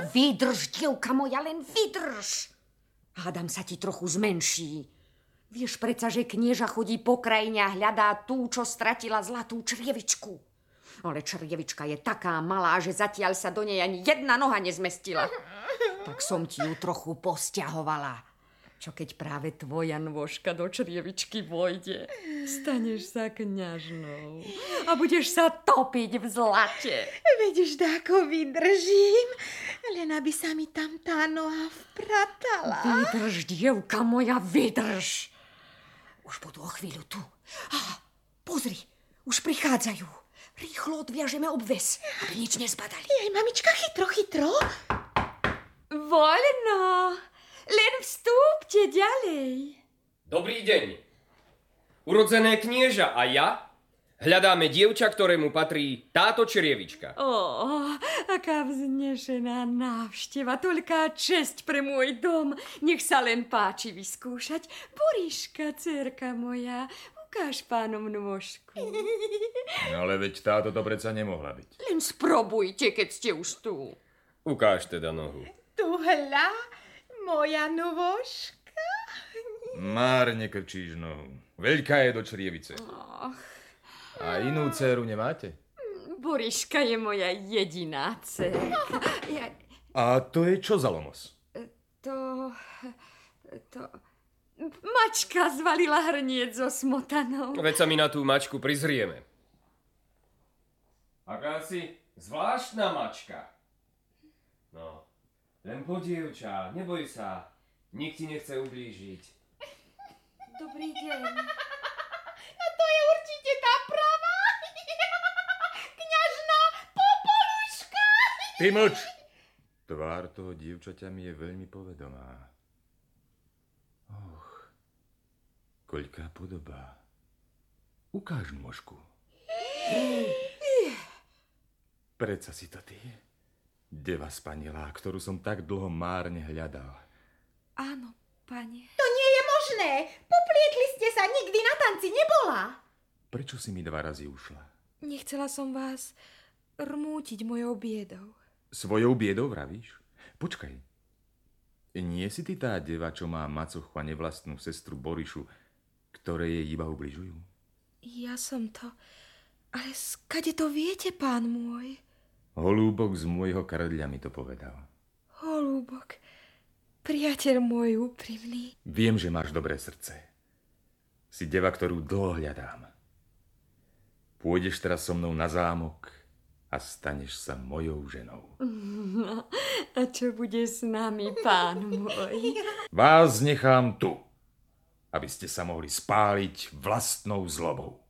Vydrž, dievka moja, len vydrž. Hádam sa ti trochu zmenší. Vieš predsa, že knieža chodí po krajine a hľadá tú, čo stratila zlatú črievičku. Ale črievička je taká malá, že zatiaľ sa do nej ani jedna noha nezmestila. Tak som ti ju trochu posťahovala. Čo keď práve tvoja nôžka do črievičky vojde? Staneš sa kňažnou a budeš sa topiť v zlate. Veď už dáko vydržím, len aby sa mi tam tá noha vpratala. Vydrž, dievka moja, vydrž. Už budú o chvíľu tu. Pozri, už prichádzajú. Rýchlo odviažeme obves, aby nič nezbadali. Jej, mamička, chytro, chytro. Voľno. Len vstúpte ďalej. Dobrý deň. Urodzené knieža a ja hľadáme dievča, ktorému patrí táto črievička. Aká vznešená návšteva, toľká česť pre môj dom. Nech sa len páči vyskúšať. Boríška, dcerka moja, ukáž pánom nôžku. No ale veď táto to predsa nemohla byť. Len sprobujte, keď ste už tu. Ukáž teda nohu. Tu hľa, moja nôžka. Márne krčíš nohu. Veľká je do črievice. A inú dcéru nemáte? Boriška je moja jediná dcerka. A to je čo za lomos? To... Mačka zvalila hrniec so smotanou. Veď sa mi na tú mačku prizrieme. Akási zvláštna mačka. No, len dievča, neboj sa. Nik ti nechce ublížiť. Dobrý deň. A to je určite tá pravá. Kňažná Popoluška. Ty mlč! Tvár toho dievčaťa mi je veľmi povedomá. Koľká podobá. Ukáž nôžku. Predsa si to ty. Deva spanilá, ktorú som tak dlho márne hľadal. Áno, pane. To nie je možné. Poplietli ste sa, nikdy na tanci nebola. Prečo si mi 2 razy ušla? Nechcela som vás rmútiť mojou biedou. Svojou biedou vravíš? Počkaj. Nie si ty tá deva, čo má macochu a nevlastnú sestru Borišu, ktoré jej iba ubližujú? Ja som to. Ale skade to viete, pán môj? Holúbok z môjho krdľa mi to povedal. Holúbok, priateľ môj úprimný. Viem, že máš dobré srdce. Si deva, ktorú dlho hľadám. Pôjdeš teraz so mnou na zámok a staneš sa mojou ženou. No, a čo bude s nami, pán môj? Vás nechám tu, aby ste sa mohli spáliť vlastnou zlobou.